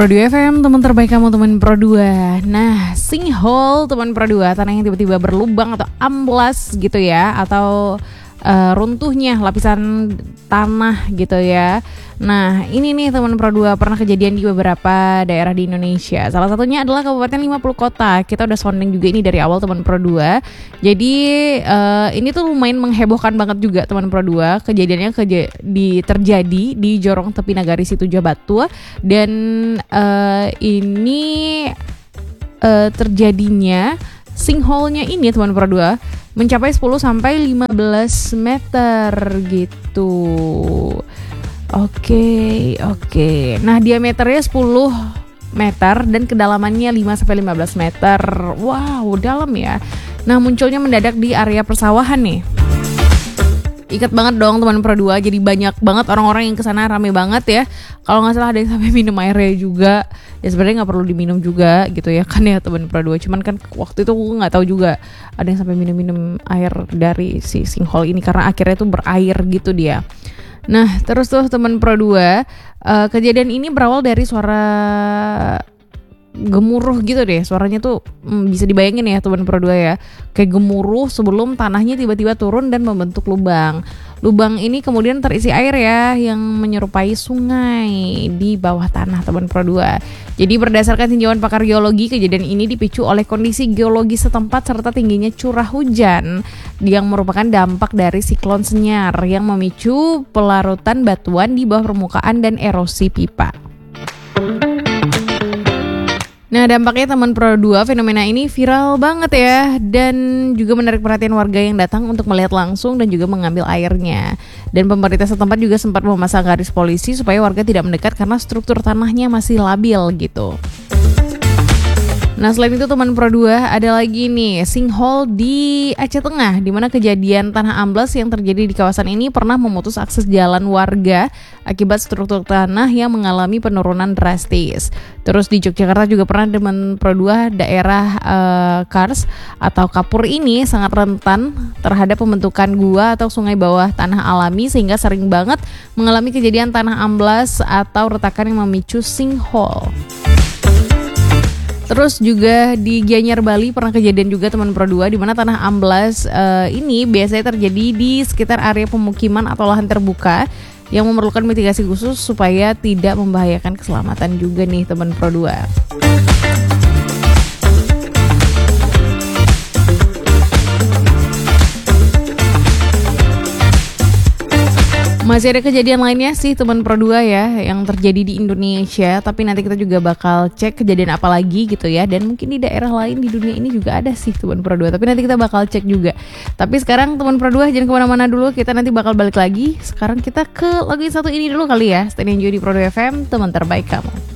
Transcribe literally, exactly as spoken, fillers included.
Pro dua F M, teman terbaik kamu, teman Pro dua. Nah, sinkhole teman Pro dua, tanah yang tiba-tiba berlubang atau amblas gitu ya, atau uh, runtuhnya lapisan tanah gitu ya. Nah, ini nih teman Pro dua pernah kejadian di beberapa daerah di Indonesia. Salah satunya adalah Kabupaten lima puluh Kota. Kita udah sounding juga ini dari awal teman Pro dua. Jadi uh, ini tuh lumayan menghebohkan banget juga teman Pro dua. Kejadiannya keja- di, terjadi di Jorong Tepi Nagari Situja Batu. Dan uh, ini uh, terjadinya sinkhole-nya ini teman Pro dua mencapai sepuluh sampai lima belas meter gitu. Oke, oke. Nah, diameternya sepuluh meter dan kedalamannya lima sampai lima belas meter. Wow, dalam ya. Nah, munculnya mendadak di area persawahan nih. Ikat banget dong teman Pro dua. Jadi banyak banget orang-orang yang kesana, rame banget ya. Kalau nggak salah ada yang sampai minum airnya juga. Ya sebenarnya nggak perlu diminum juga gitu ya kan ya teman Pro dua. Cuman kan waktu itu gue nggak tahu juga ada yang sampai minum-minum air dari si sinkhole ini karena akhirnya tuh berair gitu dia. Nah, terus tuh teman Pro dua, uh, kejadian ini berawal dari suara gemuruh gitu deh. Suaranya tuh hmm, bisa dibayangin ya teman Pro dua ya. Kayak gemuruh sebelum tanahnya tiba-tiba turun dan membentuk lubang. Lubang ini kemudian terisi air ya, yang menyerupai sungai di bawah tanah teman Pro dua. Jadi berdasarkan tinjauan pakar geologi, kejadian ini dipicu oleh kondisi geologi setempat serta tingginya curah hujan yang merupakan dampak dari siklon Senyar yang memicu pelarutan batuan di bawah permukaan dan erosi pipa. Nah, dampaknya teman Pro dua, fenomena ini viral banget ya, dan juga menarik perhatian warga yang datang untuk melihat langsung dan juga mengambil airnya. Dan pemerintah setempat juga sempat memasang garis polisi supaya warga tidak mendekat karena struktur tanahnya masih labil gitu. Nah, selain itu teman Pro dua, ada lagi nih sinkhole di Aceh Tengah, di mana kejadian tanah amblas yang terjadi di kawasan ini pernah memutus akses jalan warga akibat struktur tanah yang mengalami penurunan drastis. Terus di Yogyakarta juga pernah teman Pro dua, daerah uh, Kars atau Kapur ini sangat rentan terhadap pembentukan gua atau sungai bawah tanah alami sehingga sering banget mengalami kejadian tanah amblas atau retakan yang memicu sinkhole. Terus juga di Gianyar, Bali pernah kejadian juga teman Pro dua, di mana tanah amblas uh, ini biasanya terjadi di sekitar area pemukiman atau lahan terbuka yang memerlukan mitigasi khusus supaya tidak membahayakan keselamatan juga nih teman Pro dua. Masih ada kejadian lainnya sih teman Pro dua ya yang terjadi di Indonesia, tapi nanti kita juga bakal cek kejadian apa lagi gitu ya, dan mungkin di daerah lain di dunia ini juga ada sih teman Pro dua, tapi nanti kita bakal cek juga. Tapi sekarang teman Pro dua jangan kemana-mana dulu, kita nanti bakal balik lagi. Sekarang kita ke lagu satu ini dulu kali ya. Stay enjoy di Pro dua F M, teman terbaik kamu.